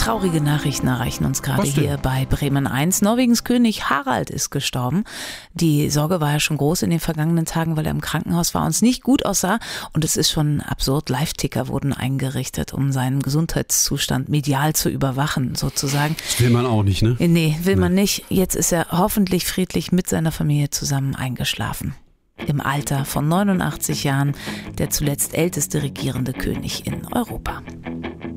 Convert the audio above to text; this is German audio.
Traurige Nachrichten erreichen uns gerade hier bei Bremen 1. Norwegens König Harald ist gestorben. Die Sorge war ja schon groß in den vergangenen Tagen, weil er im Krankenhaus war und es nicht gut aussah. Und es ist schon absurd. Live-Ticker wurden eingerichtet, um seinen Gesundheitszustand medial zu überwachen, sozusagen. Das will man auch nicht, ne? Nee, will man nicht. Jetzt ist er hoffentlich friedlich mit seiner Familie zusammen eingeschlafen. Im Alter von 89 Jahren, der zuletzt älteste regierende König in Europa.